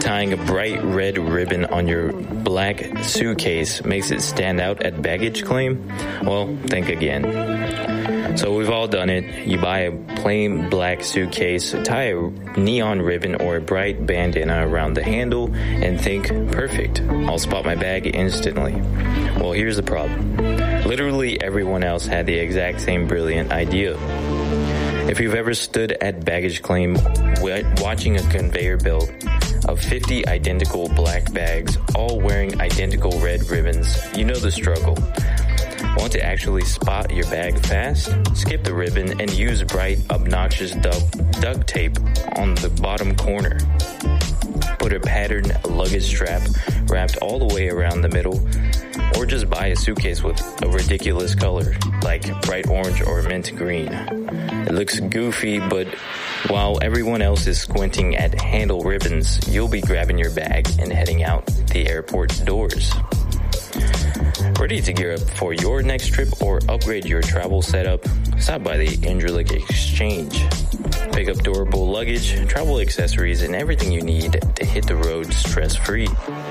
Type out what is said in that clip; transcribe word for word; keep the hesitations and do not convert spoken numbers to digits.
tying a bright red ribbon on your black suitcase makes it stand out at baggage claim? Well, think again. So we've all done it. You buy a plain black suitcase, tie a neon ribbon or a bright bandana around the handle, and think, perfect, I'll spot my bag instantly. Well, here's the problem. Literally everyone else had the exact same brilliant idea. If you've ever stood at baggage claim watching a conveyor belt of fifty identical black bags, all wearing identical red ribbons, you know the struggle. Want to actually spot your bag fast? Skip the ribbon and use bright, obnoxious duct, duct tape on the bottom corner. Put a patterned luggage strap wrapped all the way around the middle, or just buy a suitcase with a ridiculous color, like bright orange or mint green. It looks goofy, but while everyone else is squinting at handle ribbons, you'll be grabbing your bag and heading out the airport doors. Ready to gear up for your next trip or upgrade your travel setup? Stop by the Andrelic Exchange. Pick up durable luggage, travel accessories, and everything you need to hit the road stress-free.